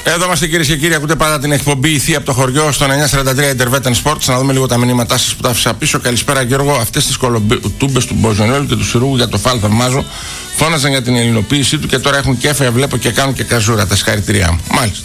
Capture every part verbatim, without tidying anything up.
Εδώ είμαστε κυρίες και κύριοι, ακούτε πάντα την εκπομπή η Θεία από το χωριό στον εννιακόσια σαράντα τρία Intervetan Sports. Να δούμε λίγο τα μηνύματά σας που τα άφησα πίσω. Καλησπέρα Γιώργο. Αυτές τις κολοτούμπες του Μποζονέλου και του Σιρούγου για το φάλ θαυμάζω. Φώναζαν για την ελληνοποίησή του και τώρα έχουν κέφια, βλέπω και κάνουν και καζούρα. Τα συγχαρητήριά μου. Μάλιστα.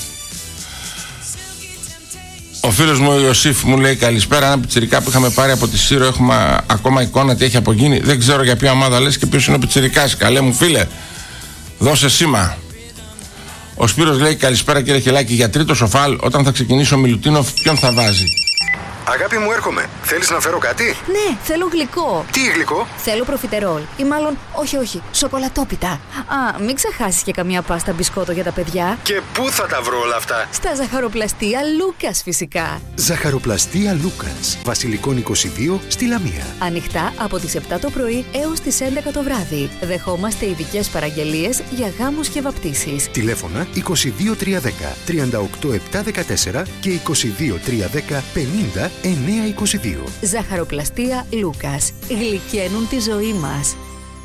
Ο φίλος μου ο Ιωσήφ μου λέει καλησπέρα. Ένα πιτσιρικά που είχαμε πάρει από τη Σύρο. Έχουμε ακόμα εικόνα τι έχει απογίνει. Δεν ξέρω για ποια ομάδα λες και ποιος είναι ο πιτσιρικάς. Καλέ μου φίλε, δώσε σήμα. Ο Σπύρος λέει καλησπέρα κύριε Χελάκη. Για τρίτο σοφάλ, όταν θα ξεκινήσει ο Μιλουτίνοφ, ποιον θα βάζει? Αγάπη μου, έρχομαι. Θέλεις να φέρω κάτι? Ναι, θέλω γλυκό. Τι γλυκό? Θέλω προφιτερόλ. Ή μάλλον, όχι, όχι, σοκολατόπιτα. Α, μην ξεχάσεις και καμία πάστα μπισκότο για τα παιδιά. Και πού θα τα βρω όλα αυτά? Στα ζαχαροπλαστεία Λούκας, φυσικά. Ζαχαροπλαστεία Λούκας. Βασιλικών είκοσι δύο στη Λαμία. Ανοιχτά από τις επτά το πρωί έως τις έντεκα το βράδυ. Δεχόμαστε ειδικές παραγγελίες για γάμους και βαπτίσεις. Τηλέφωνα είκοσι δύο τριακόσια δέκα τριάντα οκτώ επτακόσια δεκατέσσερα και είκοσι δύο τριακόσια δέκα πενήντα εννιακόσια είκοσι δύο. Ζαχαροπλαστεία Λούκας. Γλυκαίνουν τη ζωή μας.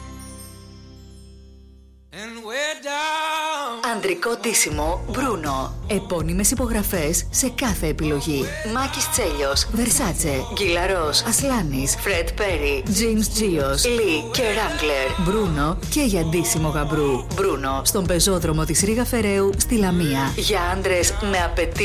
Ανδρικό ντύσιμο Μπρούνο. Επώνυμες υπογραφές σε κάθε επιλογή. Μάκης Τσέλιος, Βερσάτσε, Γκυλαρός, Ασλάνης, Φρεντ Πέρι, Τζέιμς Τζίος, Λι και Ράγκλερ. Μπρούνο και για ντύσιμο γαμπρού. Μπρούνο στον πεζόδρομο της Ρίγα Φεραίου στη Λαμία. Για άντρες με απαιτήσεις